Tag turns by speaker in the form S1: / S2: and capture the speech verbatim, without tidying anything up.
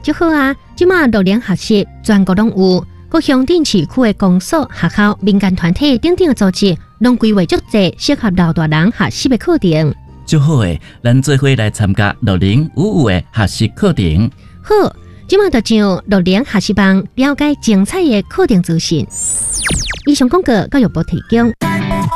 S1: 就好啊！即马乐龄学习全国拢有，各乡镇市区的公所、学校、民间团体等等的组织，拢规划足侪适合老大人学习的课程。
S2: 就好诶，咱做伙来参加乐龄五五的学习课程。
S1: 好，即马就上乐龄学习网了解精彩的课程资讯。以上广告教育部提供。